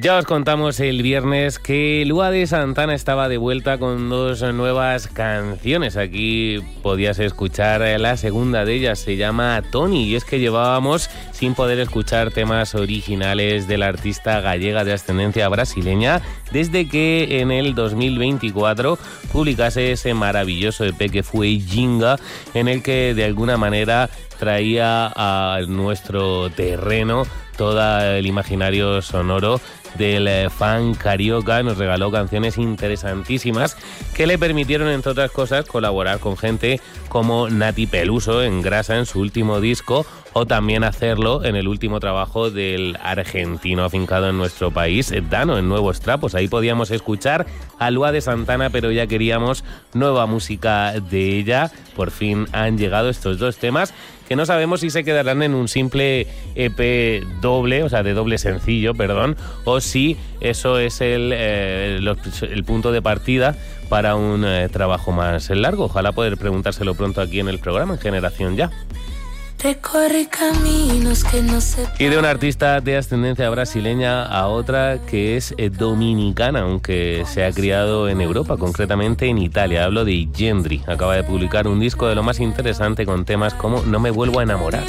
Ya os contamos el viernes que Lua de Santana estaba de vuelta con 2 nuevas canciones. Aquí podías escuchar la segunda de ellas, se llama Tony, y es que llevábamos sin poder escuchar temas originales de la artista gallega de ascendencia brasileña desde que en el 2024 publicase ese maravilloso EP que fue Ginga, en el que de alguna manera traía a nuestro terreno todo el imaginario sonoro del fan carioca. Nos regaló canciones interesantísimas que le permitieron, entre otras cosas, colaborar con gente como Nati Peluso en Grasa, en su último disco, o también hacerlo en el último trabajo del argentino afincado en nuestro país, Dano, en Nuevos Trapos. Ahí podíamos escuchar a Lua de Santana, pero ya queríamos nueva música de ella. Por fin han llegado estos 2 temas que no sabemos si se quedarán en un simple EP doble, o sea, de doble sencillo, perdón, o si eso es el punto de partida para un trabajo más largo. Ojalá poder preguntárselo pronto aquí en el programa, en Generación Ya. Y de una artista de ascendencia brasileña a otra que es dominicana, aunque se ha criado en Europa, concretamente en Italia. Hablo de Gendry. Acaba de publicar un disco de lo más interesante con temas como No me vuelvo a enamorar.